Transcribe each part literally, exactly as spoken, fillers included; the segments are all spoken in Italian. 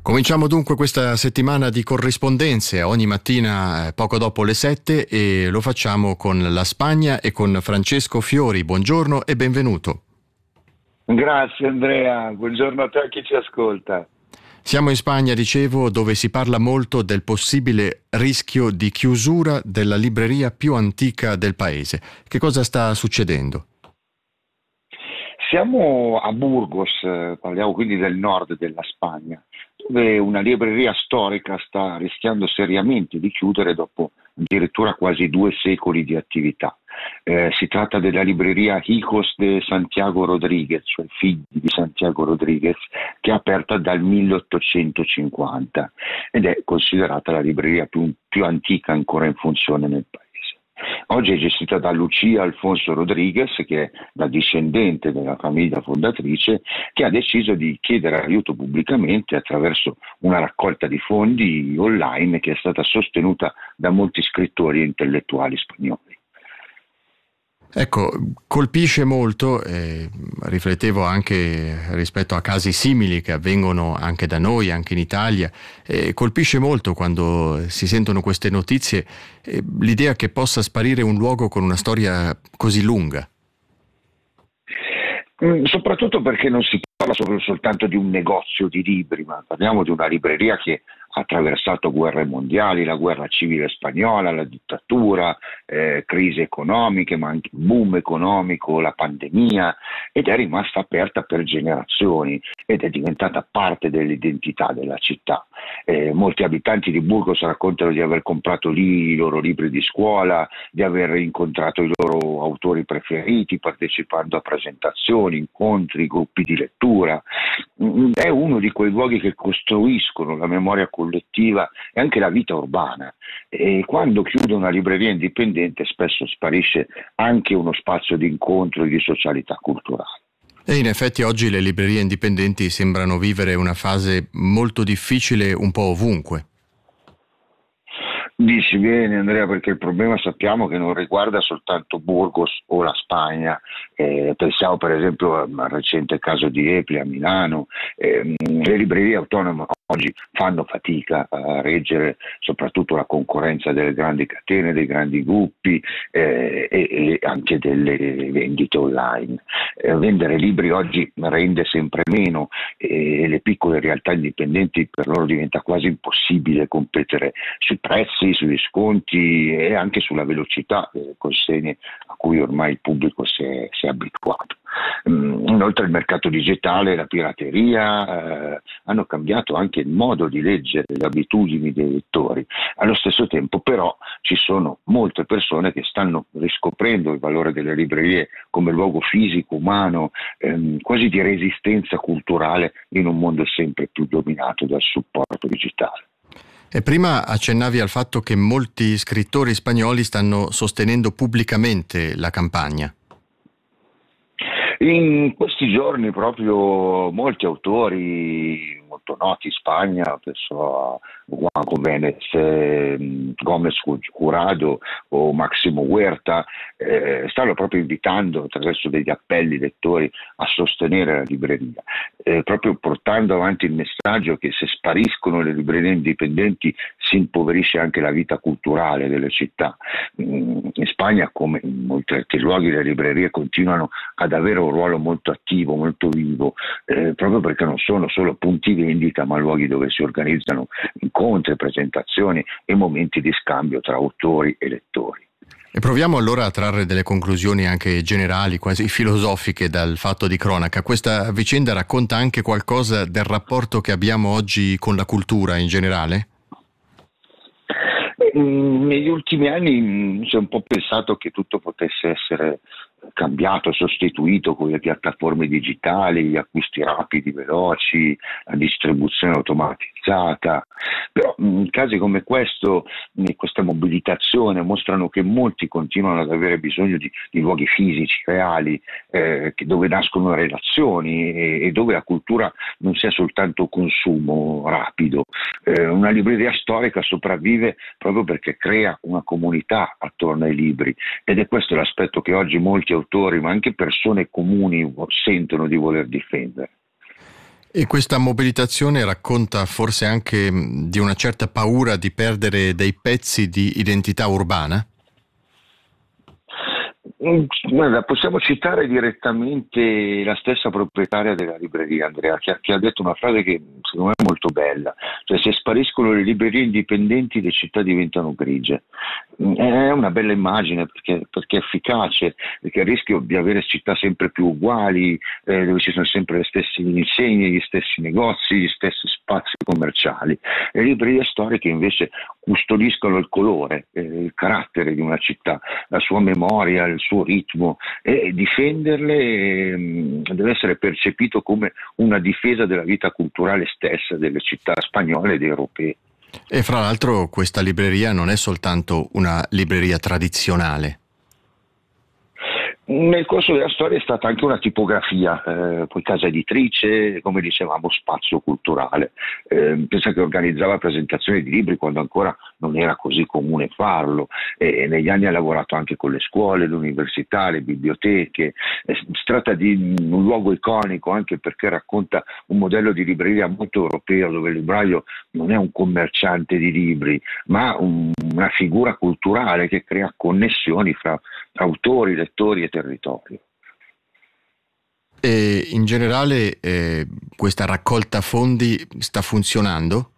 Cominciamo dunque questa settimana di corrispondenze ogni mattina eh, poco dopo le sette e lo facciamo con la Spagna e con Francesco Fiori. Buongiorno e benvenuto. Grazie Andrea, buongiorno a te e chi ci ascolta. Siamo in Spagna, dicevo, dove si parla molto del possibile rischio di chiusura della libreria più antica del paese. Che cosa sta succedendo? Siamo a Burgos, parliamo quindi del nord della Spagna, dove una libreria storica sta rischiando seriamente di chiudere dopo addirittura quasi due secoli di attività. Eh, si tratta della libreria Hijos de Santiago Rodríguez, cioè figli di Santiago Rodríguez, che è aperta dal milleottocentocinquanta ed è considerata la libreria più, più antica ancora in funzione nel paese. Oggi è gestita da Lucia Alfonso Rodríguez, che è la discendente della famiglia fondatrice, che ha deciso di chiedere aiuto pubblicamente attraverso una raccolta di fondi online che è stata sostenuta da molti scrittori e intellettuali spagnoli. Ecco, colpisce molto, eh, riflettevo anche rispetto a casi simili che avvengono anche da noi, anche in Italia, eh, colpisce molto quando si sentono queste notizie eh, l'idea che possa sparire un luogo con una storia così lunga. Mm, soprattutto perché non si parla solo, soltanto di un negozio di libri, ma parliamo di una libreria che ha attraversato guerre mondiali, la guerra civile spagnola, la dittatura, eh, crisi economiche, ma anche boom economico, la pandemia, ed è rimasta aperta per generazioni ed è diventata parte dell'identità della città. Eh, molti abitanti di Burgos raccontano di aver comprato lì i loro libri di scuola, di aver incontrato i loro autori preferiti, partecipando a presentazioni, incontri, gruppi di lettura. Mm, È uno di quei luoghi che costruiscono la memoria collettiva e anche la vita urbana, e quando chiude una libreria indipendente spesso sparisce anche uno spazio di incontro e di socialità culturale. E in effetti oggi le librerie indipendenti sembrano vivere una fase molto difficile un po' ovunque. Dici bene Andrea, perché il problema sappiamo che non riguarda soltanto Burgos o la Spagna, eh, pensiamo per esempio al recente caso di Epli a Milano. Eh, le librerie autonome oggi fanno fatica a reggere soprattutto la concorrenza delle grandi catene, dei grandi gruppi eh, e, e anche delle vendite online. Eh, vendere libri oggi rende sempre meno e le piccole realtà indipendenti per loro diventa quasi impossibile competere sui prezzi, sugli sconti e anche sulla velocità delle consegne a cui ormai il pubblico si è, si è abituato. Inoltre il mercato digitale e la pirateria eh, hanno cambiato anche il modo di leggere, le abitudini dei lettori. Allo stesso tempo però ci sono molte persone che stanno riscoprendo il valore delle librerie come luogo fisico, umano, ehm, quasi di resistenza culturale in un mondo sempre più dominato dal supporto digitale. E prima accennavi al fatto che molti scrittori spagnoli stanno sostenendo pubblicamente la campagna. In questi giorni proprio molti autori molto noti in Spagna, penso a Juan Gómez, eh, Gómez Jurado o Máximo Huerta, eh, stanno proprio invitando attraverso degli appelli lettori a sostenere la libreria, eh, proprio portando avanti il messaggio che se spariscono le librerie indipendenti si impoverisce anche la vita culturale delle città. In Spagna, come in molti altri luoghi, le librerie continuano ad avere un ruolo molto attivo, molto vivo, eh, proprio perché non sono solo punti vendita, ma luoghi dove si organizzano incontri, presentazioni e momenti di scambio tra autori e lettori. E proviamo allora a trarre delle conclusioni anche generali, quasi filosofiche dal fatto di cronaca. Questa vicenda racconta anche qualcosa del rapporto che abbiamo oggi con la cultura in generale? Negli ultimi anni si è un po' pensato che tutto potesse essere cambiato, sostituito con le piattaforme digitali, gli acquisti rapidi, veloci, la distribuzione automatizzata. Però in casi come questo, questa mobilitazione mostrano che molti continuano ad avere bisogno di, di luoghi fisici, reali, eh, che dove nascono relazioni e, e dove la cultura non sia soltanto consumo rapido. Eh, una libreria storica sopravvive proprio perché crea una comunità attorno ai libri, ed è questo l'aspetto che oggi molti autori, ma anche persone comuni, sentono di voler difendere. E questa mobilitazione racconta forse anche mh, di una certa paura di perdere dei pezzi di identità urbana? Guarda, possiamo citare direttamente la stessa proprietaria della libreria, Andrea, che ha, che ha detto una frase che secondo me è molto bella, cioè se spariscono le librerie indipendenti le città diventano grigie. È una bella immagine perché, perché è efficace, perché il rischio di avere città sempre più uguali, eh, dove ci sono sempre le stesse insegne, gli stessi negozi, gli stessi spazi commerciali. Le librerie storiche invece custodiscono il colore, eh, il carattere di una città, la sua memoria, il suo ritmo, e difenderle eh, deve essere percepito come una difesa della vita culturale stessa delle città spagnole ed europee. E fra l'altro questa libreria non è soltanto una libreria tradizionale. Nel corso della storia è stata anche una tipografia, eh, poi casa editrice, come dicevamo spazio culturale. Eh, pensa che organizzava presentazioni di libri quando ancora non era così comune farlo, e negli anni ha lavorato anche con le scuole, le università, le biblioteche. Eh, si tratta di un luogo iconico anche perché racconta un modello di libreria molto europeo, dove il libraio non è un commerciante di libri, ma un, una figura culturale che crea connessioni fra autori, lettori e territorio. E in generale eh, questa raccolta fondi sta funzionando?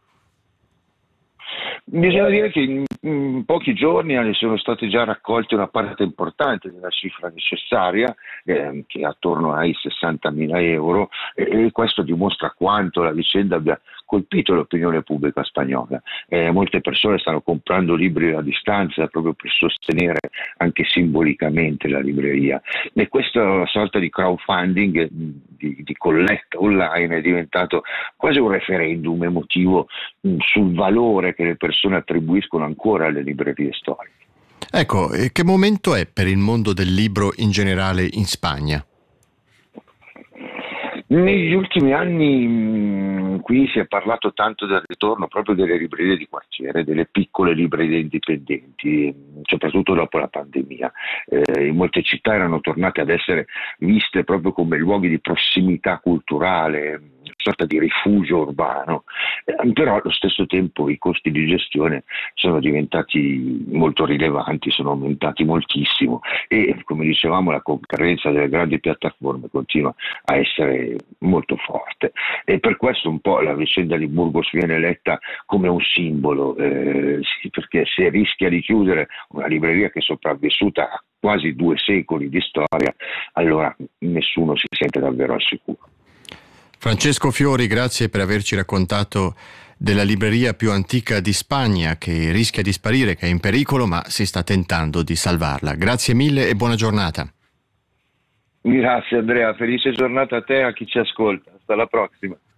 Bisogna dire che in, in pochi giorni ne sono state già raccolte una parte importante della cifra necessaria, eh, che è attorno ai sessantamila euro, e, e questo dimostra quanto la vicenda abbia colpito l'opinione pubblica spagnola. Eh, molte persone stanno comprando libri a distanza proprio per sostenere anche simbolicamente la libreria, e questa sorta di crowdfunding, di, di colletta online, è diventato quasi un referendum emotivo mh, sul valore che le persone attribuiscono ancora alle librerie storiche. Ecco, e che momento è per il mondo del libro in generale in Spagna? Negli ultimi anni mh, qui si è parlato tanto del ritorno proprio delle librerie di quartiere, delle piccole librerie indipendenti, soprattutto dopo la pandemia. Eh, in molte città erano tornate ad essere viste proprio come luoghi di prossimità culturale, una sorta di rifugio urbano, eh, però allo stesso tempo i costi di gestione sono diventati molto rilevanti, sono aumentati moltissimo, e come dicevamo la concorrenza delle grandi piattaforme continua a essere molto forte, e per questo un po' la vicenda di Burgos viene letta come un simbolo, eh, sì, perché se rischia di chiudere una libreria che è sopravvissuta a quasi due secoli di storia, allora nessuno si sente davvero al sicuro. Francesco Fiori, grazie per averci raccontato della libreria più antica di Spagna che rischia di sparire, che è in pericolo, ma si sta tentando di salvarla. Grazie mille e buona giornata. Grazie Andrea, felice giornata a te e a chi ci ascolta. Hasta la prossima.